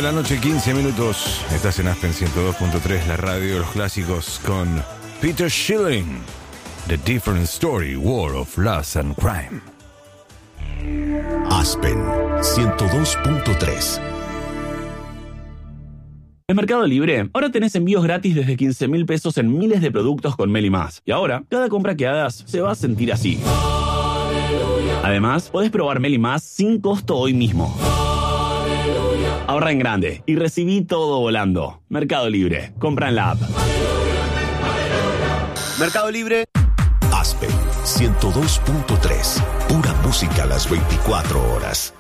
la noche, 15 minutos. Estás en Aspen 102.3, la radio de los clásicos, con Peter Schilling. The Different Story, War of Lust and Crime. Aspen 102.3. En Mercado Libre, ahora tenés envíos gratis desde 15.000 pesos en miles de productos con Meli+. Y ahora, cada compra que hagas se va a sentir así. Además, podés probar Meli+ sin costo hoy mismo. Ahorra en grande y recibí todo volando. Mercado Libre. Compra en la app. Mercado Libre. Aspen 102.3. Pura música a las 24 horas.